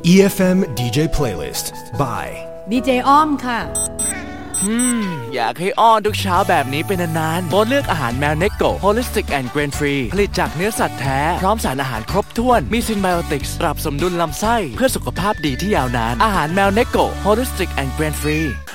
EFM DJ Playlist by ดีเจอ้อมค่ะอยากให้อ้อนทุกเช้าแบบนี้เป็นนานๆโบเลือกอาหารแมวเนโก Holistic and Grain Free ผลิตจากเนื้อสัตว์แท้พร้อมสารอาหารครบถ้วนมีซินไบโอติกส์ปรับสมดุลลำไส้เพื่อสุขภาพดีที่ยาวนานอาหารแมวเนโก Holistic and Grain Free